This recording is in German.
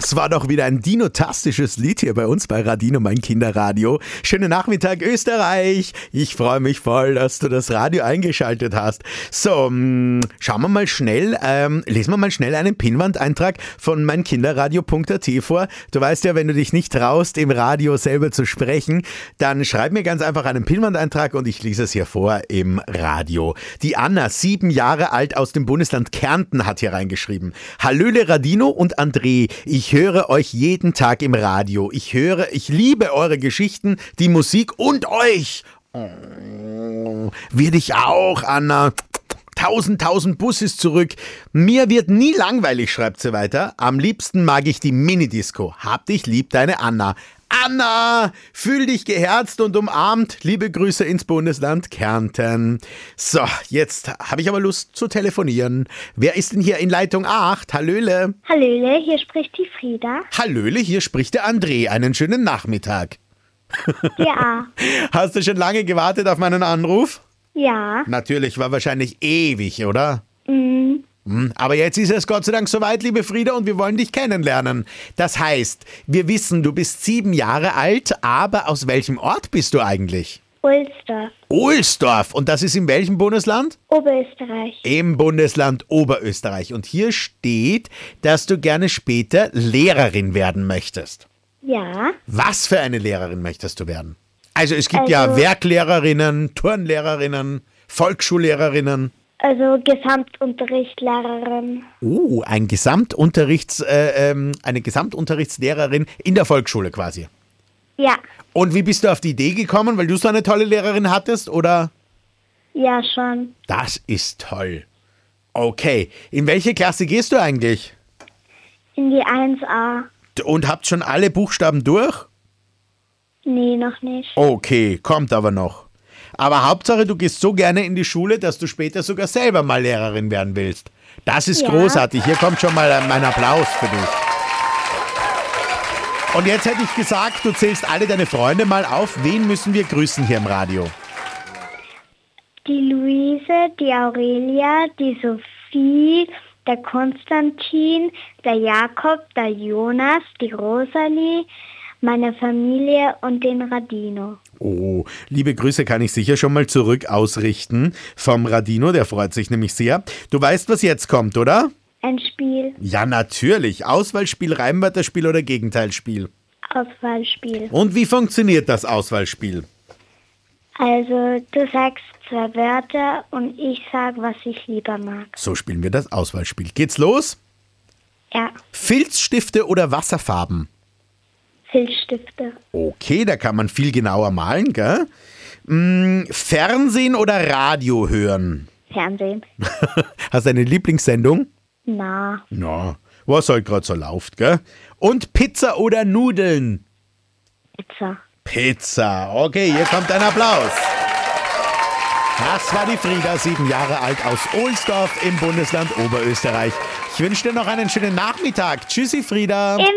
Das war doch wieder ein dinotastisches Lied hier bei uns bei Radino, mein Kinderradio. Schönen Nachmittag, Österreich. Ich freue mich voll, dass du das Radio eingeschaltet hast. So, schauen wir mal schnell, lesen wir mal schnell einen Pinnwandeintrag von meinkinderradio.at vor. Du weißt ja, wenn du dich nicht traust, im Radio selber zu sprechen, dann schreib mir ganz einfach einen Pinnwandeintrag und ich lese es hier vor im Radio. Die Anna, 7 Jahre alt aus dem Bundesland Kärnten, hat hier reingeschrieben. Hallöle Radino und André, ich höre euch jeden Tag im Radio. Ich liebe eure Geschichten, die Musik und euch. Oh, wir dich auch, Anna. 1000 Busses zurück. Mir wird nie langweilig, schreibt sie weiter. Am liebsten mag ich die Minidisco. Hab dich lieb, deine Anna. Anna, fühl dich geherzt und umarmt. Liebe Grüße ins Bundesland Kärnten. So, jetzt habe ich aber Lust zu telefonieren. Wer ist denn hier in Leitung 8? Hallöle. Hallöle, hier spricht die Frieda. Hallöle, hier spricht der André. Einen schönen Nachmittag. Ja. Hast du schon lange gewartet auf meinen Anruf? Ja. Natürlich, war wahrscheinlich ewig, oder? Mhm. Aber jetzt ist es Gott sei Dank soweit, liebe Frieda, und wir wollen dich kennenlernen. Das heißt, wir wissen, du bist 7 Jahre alt, aber aus welchem Ort bist du eigentlich? Ohlsdorf. Ohlsdorf. Und das ist in welchem Bundesland? Oberösterreich. Im Bundesland Oberösterreich. Und hier steht, dass du gerne später Lehrerin werden möchtest. Ja. Was für eine Lehrerin möchtest du werden? Also es gibt ja Werklehrerinnen, Turnlehrerinnen, Volksschullehrerinnen. Also Gesamtunterrichtslehrerin. Eine Gesamtunterrichtslehrerin in der Volksschule quasi. Ja. Und wie bist du auf die Idee gekommen, weil du so eine tolle Lehrerin hattest, oder? Ja, schon. Das ist toll. Okay, in welche Klasse gehst du eigentlich? In die 1a. Und habt schon alle Buchstaben durch? Nee, noch nicht. Okay, kommt aber noch. Aber Hauptsache, du gehst so gerne in die Schule, dass du später sogar selber mal Lehrerin werden willst. Das ist großartig. Hier kommt schon mal mein Applaus für dich. Und jetzt hätte ich gesagt, du zählst alle deine Freunde mal auf. Wen müssen wir grüßen hier im Radio? Die Luise, die Aurelia, die Sophie, der Konstantin, der Jakob, der Jonas, die Rosalie, meine Familie und den Radino. Oh, liebe Grüße kann ich sicher schon mal zurück ausrichten vom Radino, der freut sich nämlich sehr. Du weißt, was jetzt kommt, oder? Ein Spiel. Ja, natürlich. Auswahlspiel, Reimwörterspiel oder Gegenteilsspiel? Auswahlspiel. Und wie funktioniert das Auswahlspiel? Also, du sagst 2 Wörter und ich sag, was ich lieber mag. So spielen wir das Auswahlspiel. Geht's los? Ja. Filzstifte oder Wasserfarben? Filzstifte. Okay, da kann man viel genauer malen, gell? Fernsehen oder Radio hören? Fernsehen. Hast du eine Lieblingssendung? Na. Na, was halt gerade so läuft, gell? Und Pizza oder Nudeln? Pizza. Pizza. Okay, hier kommt ein Applaus. Das war die Frieda, 7 Jahre alt aus Ohlsdorf im Bundesland Oberösterreich. Ich wünsche dir noch einen schönen Nachmittag. Tschüssi, Frieda.